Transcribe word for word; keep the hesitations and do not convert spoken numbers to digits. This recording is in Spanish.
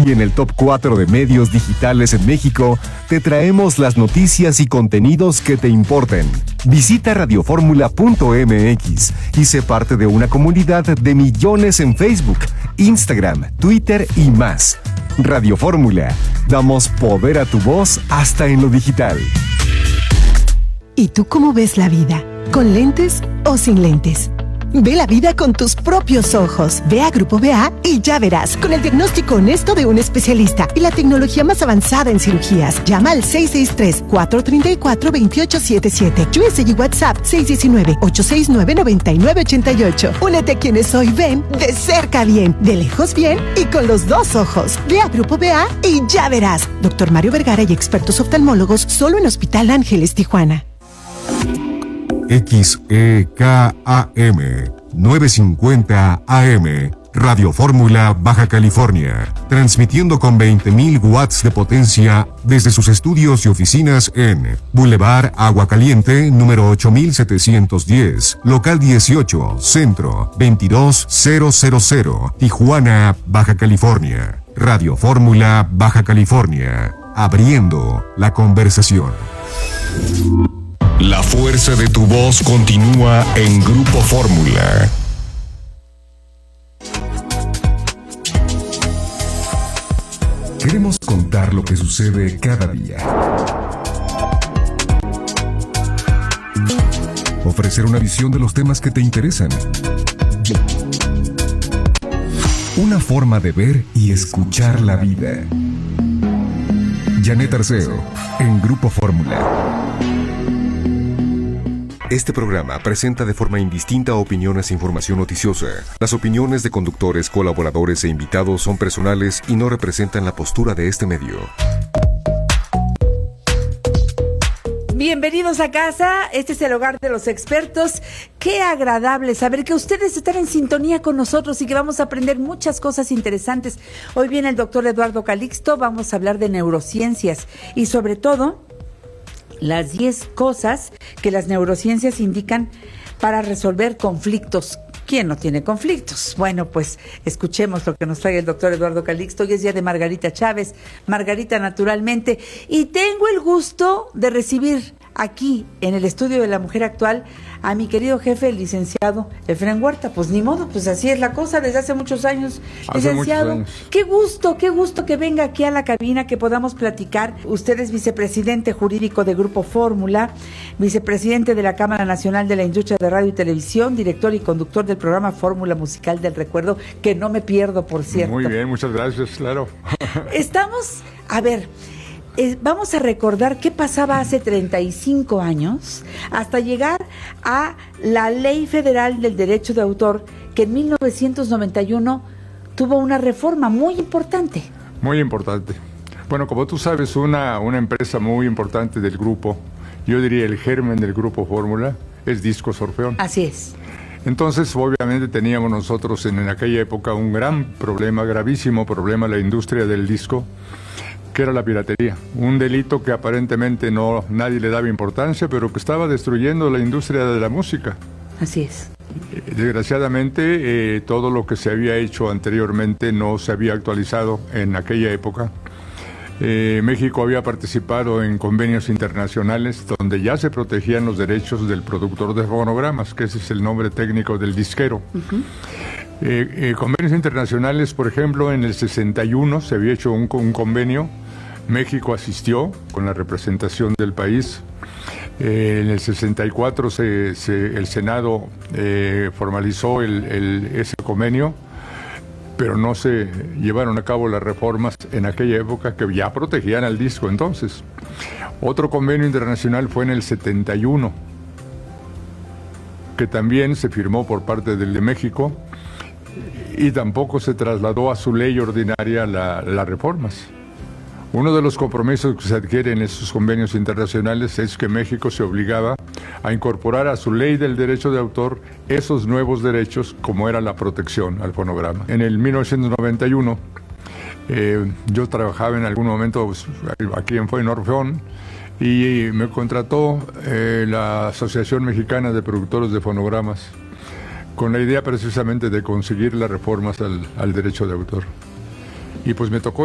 Y en el top cuatro de medios digitales en México, te traemos las noticias y contenidos que te importen. Visita radioformula punto m x y sé parte de una comunidad de millones en Facebook, Instagram, Twitter y más. Radio Fórmula, damos poder a tu voz hasta en lo digital. ¿Y tú cómo ves la vida? ¿Con lentes o sin lentes? Ve la vida con tus propios ojos. Ve a Grupo B A y ya verás, con el diagnóstico honesto de un especialista y la tecnología más avanzada en cirugías. Llama al seis seis tres, cuatro tres cuatro, dos ocho siete siete. U S y WhatsApp seis uno nueve, ocho seis nueve, nueve nueve ocho ocho. Únete a quienes hoy ven de cerca bien, de lejos bien y con los dos ojos. Ve a Grupo B A y ya verás. Doctor Mario Vergara y expertos oftalmólogos solo en Hospital Ángeles, Tijuana. X E K A M novecientos cincuenta A M Radio Fórmula Baja California, transmitiendo con veinte mil watts de potencia desde sus estudios y oficinas en Boulevard Agua Caliente, número ocho mil setecientos diez, local dieciocho, centro veintidós mil, Tijuana, Baja California. Radio Fórmula Baja California, abriendo la conversación. La fuerza de tu voz continúa en Grupo Fórmula. Queremos contar lo que sucede cada día. Ofrecer una visión de los temas que te interesan. Una forma de ver y escuchar la vida. Janet Arceo, en Grupo Fórmula. Este programa presenta de forma indistinta opiniones e información noticiosa. Las opiniones de conductores, colaboradores e invitados son personales y no representan la postura de este medio. Bienvenidos a casa, este es el hogar de los expertos. Qué agradable saber que ustedes están en sintonía con nosotros y que vamos a aprender muchas cosas interesantes. Hoy viene el doctor Eduardo Calixto, vamos a hablar de neurociencias y sobre todo las diez cosas que las neurociencias indican para resolver conflictos. ¿Quién no tiene conflictos? Bueno, pues escuchemos lo que nos trae el doctor Eduardo Calixto. Hoy es día de Margarita Chávez, Margarita naturalmente, y tengo el gusto de recibir aquí en el estudio de La Mujer Actual a mi querido jefe, el licenciado Efraín Huerta. Pues ni modo, pues así es la cosa desde hace muchos años. Hace Licenciado, muchos años. Qué gusto, qué gusto que venga aquí a la cabina, que podamos platicar. Usted es vicepresidente jurídico de Grupo Fórmula, vicepresidente de la Cámara Nacional de la Industria de Radio y Televisión, director y conductor del programa Fórmula Musical del Recuerdo, que no me pierdo, por cierto. Muy bien, muchas gracias, claro. Estamos, a ver... Eh, vamos a recordar qué pasaba hace treinta y cinco años hasta llegar a la Ley Federal del Derecho de Autor, que en mil novecientos noventa y uno tuvo una reforma muy importante. Muy importante. Bueno, como tú sabes, una, una empresa muy importante del grupo, yo diría el germen del Grupo Fórmula, es Discos Orfeón. Así es. Entonces, obviamente teníamos nosotros en, en aquella época un gran problema, gravísimo problema, la industria del disco, que era la piratería, un delito que aparentemente no nadie le daba importancia, pero que estaba destruyendo la industria de la música. Así es. Desgraciadamente, eh, todo lo que se había hecho anteriormente no se había actualizado en aquella época. Eh, México había participado en convenios internacionales donde ya se protegían los derechos del productor de fonogramas, que ese es el nombre técnico del disquero. Uh-huh. Eh, eh, convenios internacionales, por ejemplo, en el sesenta y uno se había hecho un, un convenio. México asistió con la representación del país. Eh, en el sesenta y cuatro se, se, el Senado eh, formalizó el, el, ese convenio, pero no se llevaron a cabo las reformas en aquella época que ya protegían al disco entonces. Otro convenio internacional fue en el setenta y uno, que también se firmó por parte del de México y tampoco se trasladó a su ley ordinaria la, las reformas. Uno de los compromisos que se adquieren en esos convenios internacionales es que México se obligaba a incorporar a su ley del derecho de autor esos nuevos derechos, como era la protección al fonograma. En el mil novecientos noventa y uno, eh, yo trabajaba en algún momento pues, aquí en Fue Orfeón, y me contrató eh, la Asociación Mexicana de Productores de Fonogramas, con la idea precisamente de conseguir las reformas al, al derecho de autor. Y pues me tocó